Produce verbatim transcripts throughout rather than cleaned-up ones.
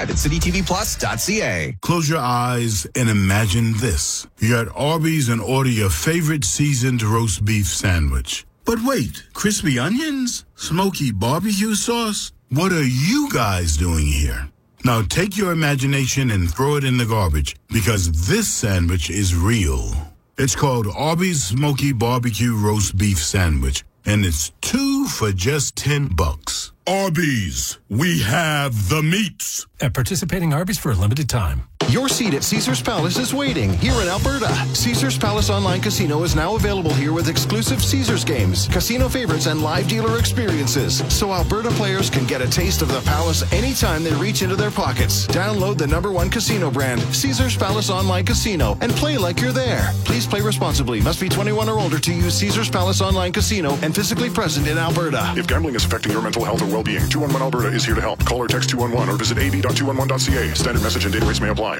live at city t v plus dot c a. Close your eyes and imagine this. You're at Arby's and order your favorite seasoned roast beef sandwich. But wait, crispy onions? Smoky barbecue sauce? What are you guys doing here? Now take your imagination and throw it in the garbage, because this sandwich is real. It's called Arby's Smoky Barbecue Roast Beef Sandwich, and it's two for just ten bucks. Arby's, we have the meats. At participating Arby's for a limited time. Your seat at Caesars Palace is waiting here in Alberta. Caesars Palace Online Casino is now available here with exclusive Caesars games, casino favorites, and live dealer experiences. So Alberta players can get a taste of the Palace anytime they reach into their pockets. Download the number one casino brand, Caesars Palace Online Casino, and play like you're there. Please play responsibly. Must be twenty-one or older to use Caesars Palace Online Casino and physically present in Alberta. If gambling is affecting your mental health or well-being, two one one Alberta is here to help. Call or text two one one or visit a b dot two one one dot c a. Standard message and data rates may apply.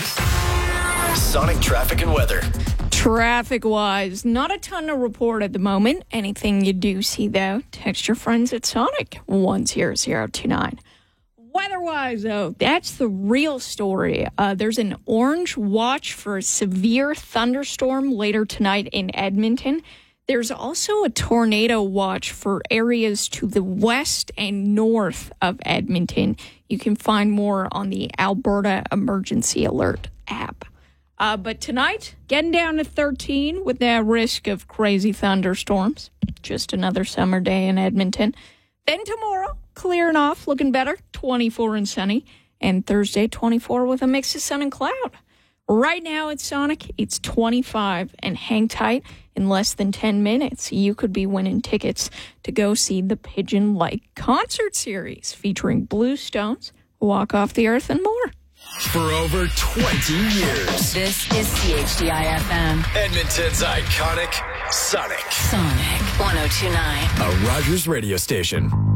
Sonic traffic and weather. Traffic-wise, not a ton to report at the moment. Anything you do see, though, text your friends at Sonic one zero zero two nine. Weather-wise, though, that's the real story. Uh, there's an orange watch for a severe thunderstorm later tonight in Edmonton. There's also a tornado watch for areas to the west and north of Edmonton. You can find more on the Alberta Emergency Alert app. Uh, but tonight, getting down to thirteen with that risk of crazy thunderstorms. Just another summer day in Edmonton. Then tomorrow, clearing off, looking better, twenty-four and sunny. And Thursday, twenty-four with a mix of sun and cloud. Right now at Sonic, it's twenty-five, and hang tight. In less than ten minutes, you could be winning tickets to go see the Pigeon Lake concert series featuring Bluestones, Walk Off the Earth, and more. For over twenty years. This is C H D I F M. Edmonton's iconic Sonic. Sonic one oh two point nine. A Rogers radio station.